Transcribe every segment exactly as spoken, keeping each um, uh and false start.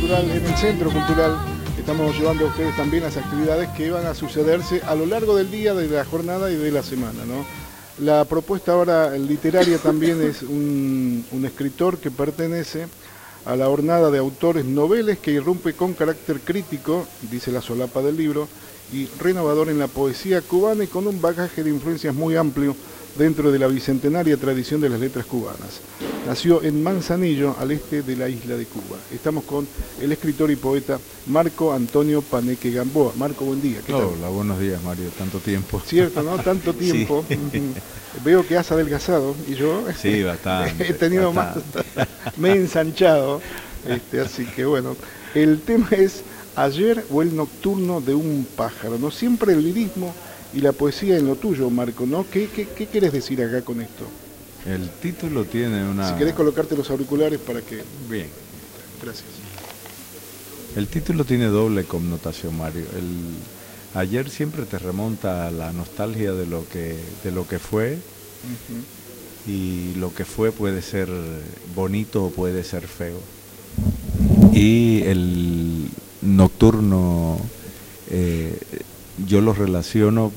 Cultural, en el Centro Cultural. Estamos llevando a ustedes también las actividades que van a sucederse a lo largo del día, de la jornada y de la semana, ¿no? La propuesta ahora literaria también es un, un escritor que pertenece a la hornada de autores noveles que irrumpe con carácter crítico, dice la solapa del libro, y renovador en la poesía cubana y con un bagaje de influencias muy amplio dentro de la bicentenaria tradición de las letras cubanas. Nació en Manzanillo, al este de la isla de Cuba. Estamos con el escritor y poeta Marco Antonio Paneque Gamboa. Marco, buen día. ¿Qué tal? Hola, buenos días, Mario. Tanto tiempo. Cierto, ¿no? Tanto tiempo. Sí. Veo que has adelgazado y yo sí, bastante, he tenido bastante. más, me he ensanchado. Este, así que bueno, el tema es Ayer o el nocturno de un pájaro, ¿no? Siempre el lirismo y la poesía en lo tuyo, Marco, ¿no? ¿Qué, qué, qué quieres decir acá con esto? El título tiene una... Si querés colocarte los auriculares para que... Bien. Gracias. El título tiene doble connotación, Mario. El... Ayer siempre te remonta a la nostalgia de lo que, de lo que fue, uh-huh. Y lo que fue puede ser bonito o puede ser feo. Y el nocturno, eh, yo lo relaciono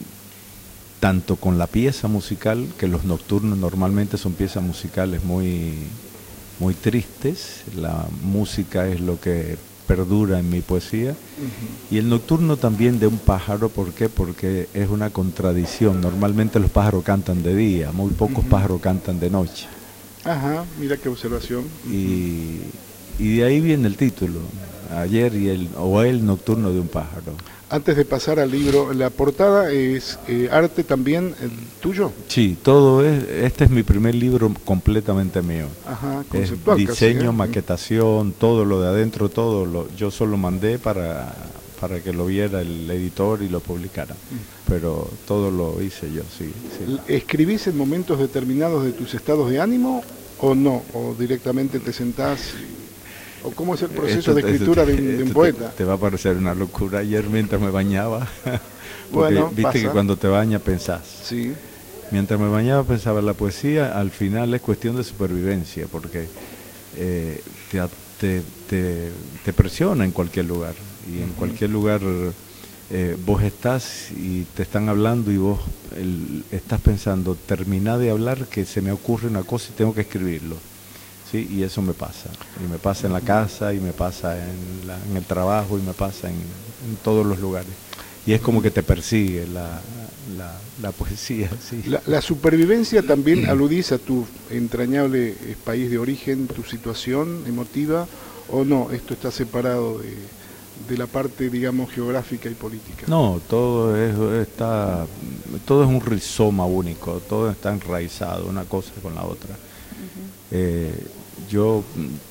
tanto con la pieza musical, que los nocturnos normalmente son piezas musicales muy, muy tristes, la música es lo que perdura en mi poesía, uh-huh. Y el nocturno también de un pájaro. ¿Por qué? Porque es una contradicción. Normalmente los pájaros cantan de día, muy pocos uh-huh. pájaros cantan de noche. Ajá, mira qué observación. Uh-huh. Y, y de ahí viene el título, Ayer y el, o el nocturno de un pájaro. Antes de pasar al libro, la portada es eh, arte también eh, tuyo. Sí, todo es, este es mi primer libro completamente mío. Ajá, conceptual. Es diseño, casi, ¿eh? Maquetación, todo lo de adentro, todo lo, yo solo mandé para, para que lo viera el editor y lo publicara. Mm. Pero todo lo hice yo, sí, sí. ¿Escribís en momentos determinados de tus estados de ánimo o no? ¿O directamente te sentás? Y... ¿O cómo es el proceso esto, de escritura esto, de, un, de un poeta? Te, te va a parecer una locura. Ayer mientras me bañaba, porque bueno, viste pasa. Que cuando te bañas pensás. Sí. Mientras me bañaba pensaba, la poesía al final es cuestión de supervivencia, porque eh, te, te, te, te presiona en cualquier lugar. Y en uh-huh. cualquier lugar eh, vos estás y te están hablando y vos el, estás pensando, terminá de hablar que se me ocurre una cosa y tengo que escribirlo. Sí, y eso me pasa, y me pasa en la casa, y me pasa en, la, en el trabajo, y me pasa en, en todos los lugares. Y es como que te persigue la, la, la poesía. Sí. La, la supervivencia también aludís a tu entrañable país de origen, tu situación emotiva, o no, esto está separado de, de la parte, digamos, geográfica y política. No, todo es, está, todo es un rizoma único, todo está enraizado, una cosa con la otra. Eh, yo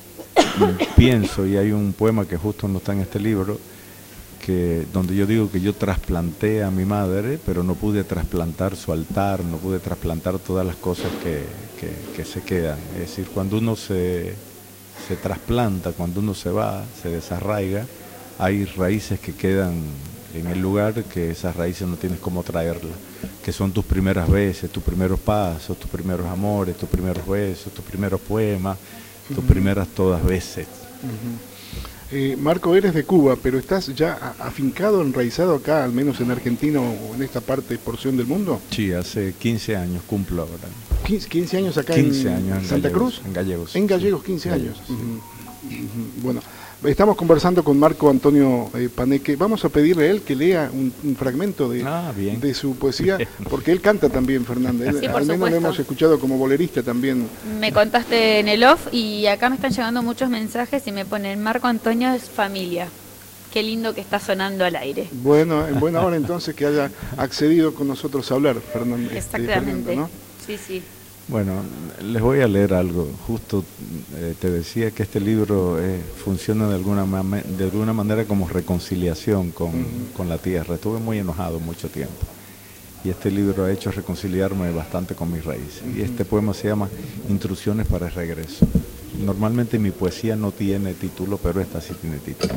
pienso, y hay un poema que justo no está en este libro, que donde yo digo que yo trasplanté a mi madre, pero no pude trasplantar su altar, no pude trasplantar todas las cosas que, que, que se quedan. Es decir, cuando uno se, se trasplanta, cuando uno se va, se desarraiga, hay raíces que quedan en el lugar, que esas raíces no tienes cómo traerlas, que son tus primeras veces, tus primeros pasos, tus primeros amores, tus primeros besos, tus primeros poemas, tus uh-huh. primeras todas veces. Uh-huh. eh, Marco, eres de Cuba, pero ¿estás ya afincado, enraizado acá, al menos en Argentina o en esta parte, porción del mundo? Sí, hace quince años cumplo ahora. ¿quince, quince años acá quince en, años en Santa Gallegos, Cruz? En Gallegos. En Gallegos, quince sí. años. Uh-huh. Uh-huh. Bueno. Estamos conversando con Marco Antonio eh, Paneque. Vamos a pedirle a él que lea un, un fragmento de, ah, de su poesía, porque él canta también, Fernanda. Él, sí, al menos supuesto. lo hemos escuchado como bolerista también. Me contaste en el off y acá me están llegando muchos mensajes y me ponen Marco Antonio es familia. Qué lindo que está sonando al aire. Bueno, en buena hora entonces que haya accedido con nosotros a hablar, Fernanda. Exactamente. Este, Fernando, ¿no? Sí, sí. Bueno, les voy a leer algo. Justo eh, te decía que este libro eh, funciona de alguna, de alguna manera como reconciliación con, uh-huh. con la tierra. Estuve muy enojado mucho tiempo y este libro ha hecho reconciliarme bastante con mis raíces. Uh-huh. Y este poema se llama Intrusiones para el regreso. Normalmente mi poesía no tiene título, pero esta sí tiene título.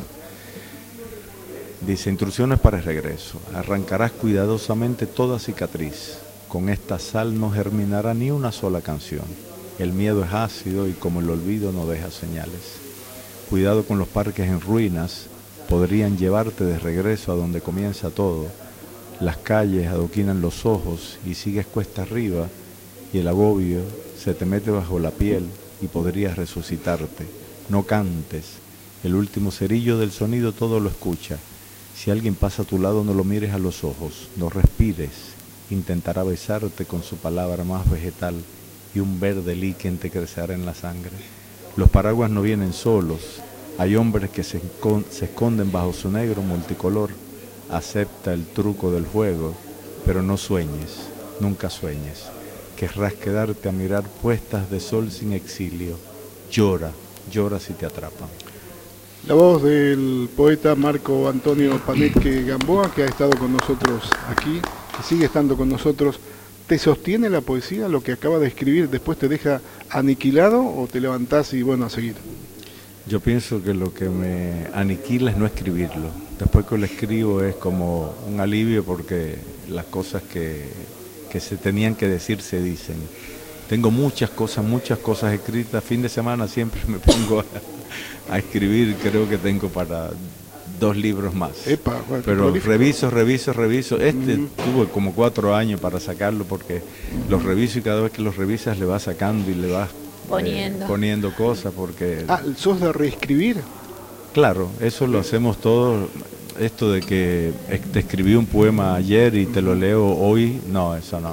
Dice, Intrusiones para el regreso. Arrancarás cuidadosamente toda cicatriz. Con esta sal no germinará ni una sola canción. El miedo es ácido y como el olvido no deja señales. cuidado con los parques en ruinas, podrían llevarte de regreso a donde comienza todo. Las calles adoquinan los ojos y sigues cuesta arriba y el agobio se te mete bajo la piel y podrías resucitarte. No cantes, el último cerillo del sonido todo lo escucha. Si alguien pasa a tu lado no lo mires a los ojos, no respires, intentará besarte con su palabra más vegetal y un verde líquen te crecerá en la sangre. Los paraguas no vienen solos, hay hombres que se, se esconden bajo su negro multicolor. Acepta el truco del juego, pero no sueñes, nunca sueñes. Querrás quedarte a mirar puestas de sol sin exilio. Llora, llora si te atrapan. La voz del poeta Marco Antonio Paneque Gamboa, que ha estado con nosotros aquí, que sigue estando con nosotros. ¿Te sostiene la poesía, lo que acaba de escribir, después te deja aniquilado o te levantás y bueno, a seguir? Yo pienso que lo que me aniquila es no escribirlo. Después que lo escribo es como un alivio porque las cosas que, que se tenían que decir se dicen. Tengo muchas cosas, muchas cosas escritas. Fin de semana siempre me pongo a, a escribir. Creo que tengo para dos libros más. Epa, bueno, pero prolífico. reviso, reviso, reviso. Este Uh-huh. tuve como cuatro años para sacarlo porque uh-huh. los reviso y cada vez que los revisas le vas sacando y le vas poniendo, eh, poniendo cosas porque... Ah, ¿sos de reescribir? Claro, eso lo hacemos todos. Esto de que te escribí un poema ayer y te lo leo hoy, no, eso no.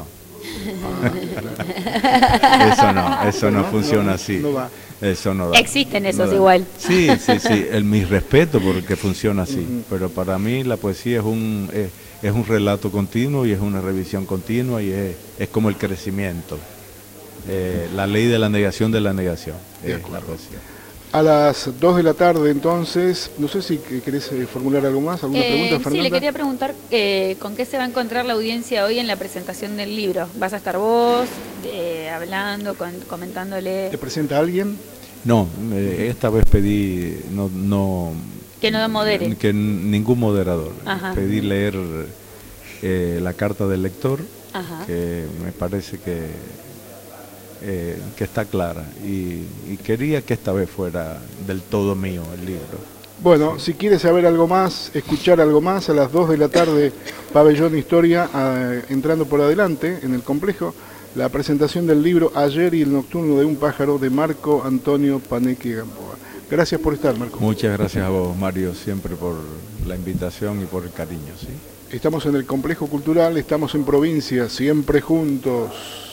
Eso no, eso no, no funciona no, así. No va. Eso no da. Existen esos no igual. Sí, sí, sí. El, mi respeto porque funciona así. Uh-huh. Pero para mí la poesía es un es, es un relato continuo y es una revisión continua y es, es como el crecimiento. Eh, la ley de la negación de la negación. De es acuerdo. La poesía. A las dos de la tarde, entonces, no sé si querés formular algo más, alguna eh, pregunta, Fernanda. Sí, le quería preguntar eh, con qué se va a encontrar la audiencia hoy en la presentación del libro. ¿Vas a estar vos eh, hablando, con, comentándole? ¿Te presenta alguien? No, eh, esta vez pedí no, no que no modere. Que ningún moderador. Ajá. Pedí leer eh, la carta del lector, Ajá. que me parece que Eh, que está clara y, y quería que esta vez fuera del todo mío el libro. Bueno, si quieres saber algo más, escuchar algo más, a las dos de la tarde, Pabellón Historia, eh, entrando por adelante en el complejo, la presentación del libro Ayer y el nocturno de un pájaro de Marco Antonio Paneque Gamboa. Gracias por estar, Marco. Muchas gracias a vos, Mario, siempre por la invitación y por el cariño, ¿sí? Estamos en el complejo cultural, estamos en provincia, siempre juntos.